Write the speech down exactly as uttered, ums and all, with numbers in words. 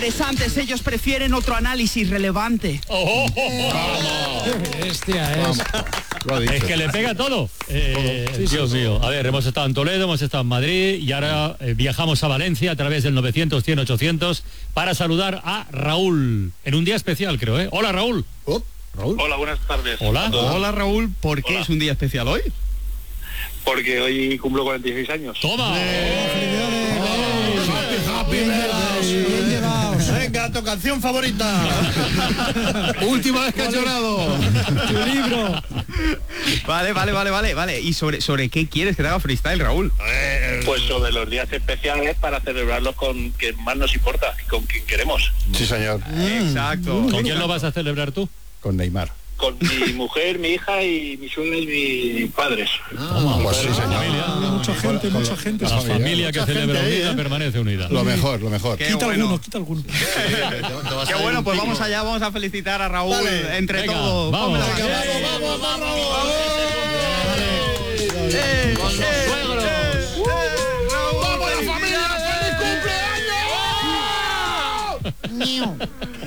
Interesantes, ellos prefieren otro análisis relevante. Oh, oh, oh, Qué bestia es. Es que le pega todo. Eh, Sí, sí, Dios sí. mío. A ver, hemos estado en Toledo, hemos estado en Madrid y ahora eh, viajamos a Valencia a través del novecientos cien ochocientos para saludar a Raúl. En un día especial, creo, ¿eh? Hola, Raúl. Oh, Raúl. Hola, buenas tardes. Hola. Hola Raúl, ¿por qué Hola. es un día especial hoy? Porque hoy cumplo cuarenta y seis años. Toma. Happy birthday. Bien llevados. Venga, tu canción favorita. Última vez que has llorado. Tu libro. Vale, vale, vale, vale, vale. ¿Y sobre, sobre qué quieres que te haga freestyle, Raúl? Pues sobre los días especiales para celebrarlos con quien más nos importa y con quien queremos. Sí, señor. Exacto. ¿Con quién lo vas a celebrar tú? Con Neymar. Con mi mujer, mi hija y mi suegra y mis padres. Toma, Pues sí, señor. familia. Mucha gente, Con- mucha con- gente. La familia. familia que Mucha celebra gente ahí, unida ¿eh? permanece unida. Lo mejor, lo mejor. Qué Quita bueno. alguno, quita alguno. Qué bueno, pues vamos allá, vamos a felicitar a Raúl Vale. entre Venga, todos. vamos. Ponme la Venga, canción. vamos, vamos, vamos. Eh, eh.